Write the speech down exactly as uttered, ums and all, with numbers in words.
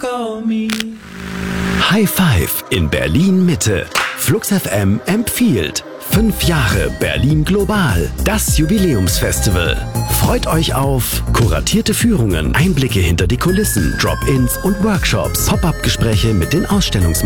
High Five in Berlin Mitte. Flux F M empfiehlt. Fünf Jahre Berlin Global. Das Jubiläumsfestival. Freut euch auf kuratierte Führungen, Einblicke hinter die Kulissen, Drop-ins und Workshops, Pop-up-Gespräche mit den Ausstellungs